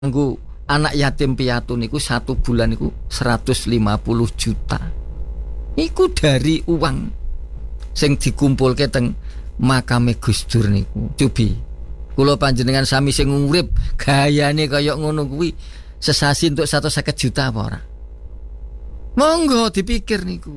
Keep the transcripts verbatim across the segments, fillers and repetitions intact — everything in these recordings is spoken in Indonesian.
Nggo anak yatim piatu niku satu bulan niku seratus lima puluh juta. Iku dari uang sing dikumpulke teng makame Gus Dur niku. Cobi kula panjenengan sami sing urip gayane kaya ngono kuwi sesasi untuk seratus lima puluh juta apa ora? Monggo dipikir niku.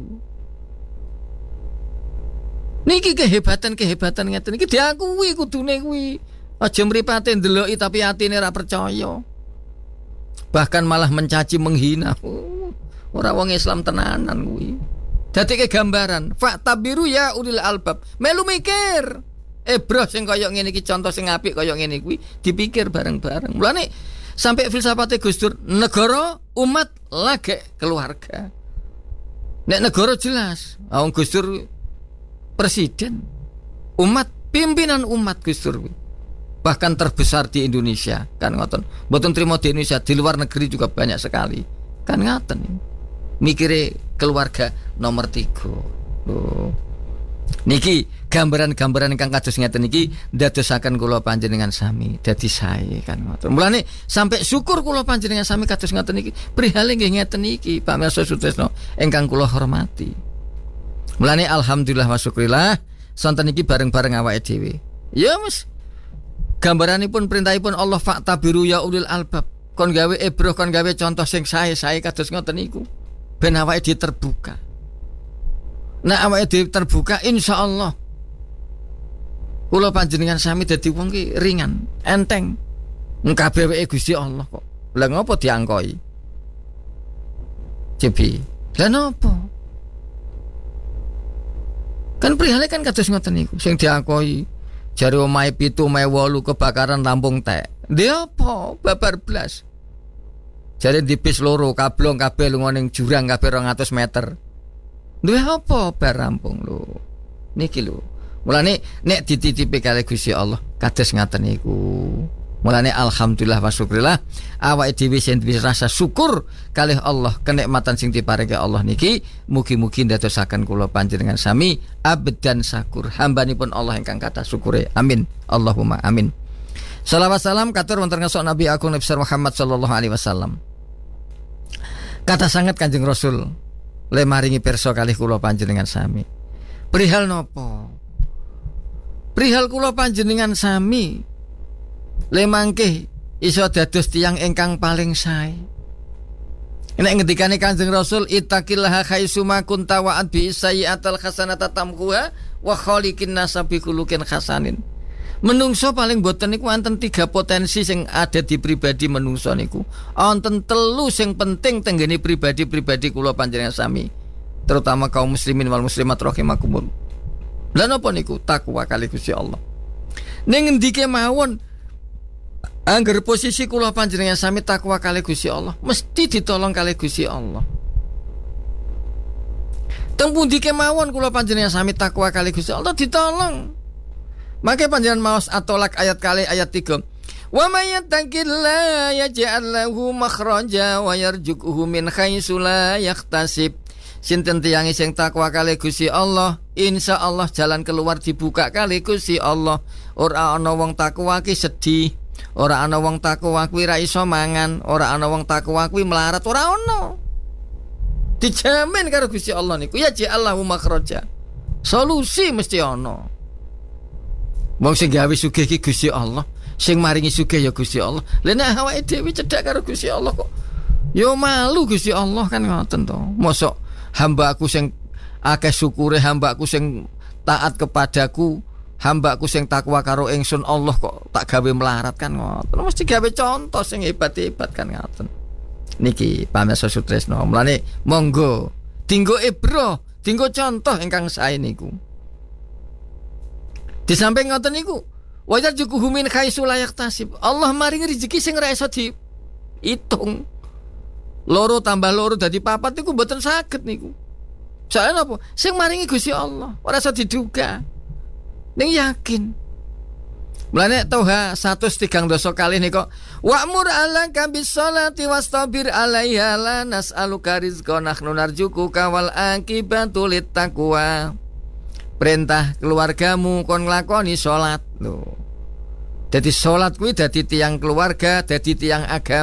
Niki kehebatan-kehebatan ngeten iki diakui kudune kuwi. Aja mripate ndeloki tapi atine ora percaya. Bahkan malah mencaci menghina. Oh, ora wong Islam tenanan kuwi. Dadi gambaran, fa'tabiru ya ulil albab. Melu mikir. Eh bro sing kaya ngene iki contoh sing apik kaya ngene kuwi dipikir bareng-bareng. Mulane sampai filsafate Gus Dur, negara, umat, lage keluarga. Nek negara jelas, wong Gus Dur presiden, umat pimpinan umat Gus Dur bahkan terbesar di Indonesia kan ngoten. Mboten trimo di Indonesia, di luar negeri juga banyak sekali kan ngoten. Mikire keluarga nomor tiga. Loh. Niki gambaran-gambaran ingkang kados ngeten niki ndadosaken kula panjenengan sami dadi sae kan ngoten. Mulane sampai syukur kula panjenengan sami kados ngoten niki. Prihale nggih ngeten niki Pak Melso Sutresno ingkang kula hormati. Mulane alhamdulillah wa syukrillah sonten niki bareng-bareng awake dhewe. Ya Mas. Gambaranipun perintahipun Allah fa'tabiru ya ulil albab. Kon gawe ibroh, kon gawe contoh sing sae-sae kados ngoten niku. Ben awake dhewe terbuka. Nah awake dhewe terbuka insyaallah kula panjenengan sami dadi wong ki ringan, enteng. Kabeh weke Gusti Allah kok. Lah ngopo diangkoi? Cepi. Lah nopo? Kan prihale kan kados ngoten niku sing diangkoi. Jare omahe pitu omahe wolu kebakaran Lampung tek. Ndi apa? Babar blas. Jare dipis loro kablong kabeh lunga ning jurang kabeh rong atus meter. Duwe apa bar rampung lho. Niki lho. Mulane nek dititipi kali Gusti Allah kados ngaten niku. Mulane alhamdulillah wa syukrillah awake dhewe sing rasa syukur kalih Allah kenikmatan sing diparingi Allah niki mugi-mugi ndadosaken kula panjenengan sami abdan syakur hambanipun Allah ingkang kathah syukure. Amin. Allahumma amin. Shalawat salam katur wonten ngesuk Nabi Agung Nabi Muhammad sallallahu alaihi wasallam. Kata sangat Kanjeng Rasul le maringi pirsa kalih kula panjenengan sami. Perihal napa? Perihal kula panjenengan sami le mangke iso dados tiyang ingkang paling sae. Nek ngendikane Kanjeng Rasul ittaqillaha haitsuma kunta wa adbi sayyi'atal hasanata tamkuha wa khaliqin nasa bi khuluqin hasanin. Menungso paling boten niku wonten tiga potensi sing ada di pribadi menungso niku. Wonten telu sing penting tenggene pribadi-pribadi kula panjenengan sami, terutama kaum muslimin wal muslimat rahimakumullah. Lah napa niku? Takwa kali Gusti Allah. Ning ngendike mawon angger posisi kula panjenengan sami takwa kali Gusti Allah, mesti ditolong kali Gusti Allah. Teng pundi kemawon kula panjenengan sami takwa kali Gusti Allah ditolong. Maka panjenengan maos At-Tolak ayat kali ayat tiga. Wa may yattaqillaha yaj'al lahu makhraja wa yarzuqhu min haitsu la yahtasib. Sinten tiyang sing takwa kali Gusti Allah, insyaallah jalan keluar dibuka kali Gusti Allah. Ora ana wong takwa ki sedih. Ora ana wong takwa kuwi ra iso mangan, ora ana wong takwa kuwi melarat, ora ana. Dijamin karo Gusti Allah niku ya ja'allahu makhraja. Solusi mesti ana. Wong sing gawe sugih iki Gusti Allah, sing maringi sugih ya Gusti Allah. Lah nek awake dhewe cedhak karo Gusti Allah kok yo malu Gusti Allah kan ngoten to. Mosok hamba aku sing akeh syukure, hamba aku sing taat kepadaku, hamba aku sing takwa karo ingsun Allah kok tak gawe melarat kan ngoten. Mesti gawe contoh sing hebat-hebat kan ngoten. Niki pamirsa Sutresno. Mulane monggo dinggo ibro, dinggo contoh ingkang sae niku. Di samping ngoten niku, wa yarzuquhu min haitsu la yahtasib. Allah maringi rezeki sing ora iso diitung. Loro tambah loro dadi papat niku mboten saged niku. Soale napa? Sing maringi Gusti Allah, ora iso diduga. Ning yakin. Mulane Toha seratus tiga puluh kali niku wa'mur 'alaka bis-sholati wastabir 'alaiha la nas'aluka rizqan nahnu narzuquka wal aqibatu lit-taqwa. Perintah keluargamu kon nglakoni salat. Lho. Dadi salat kuwi dadi tiang keluarga, dadi tiang agama.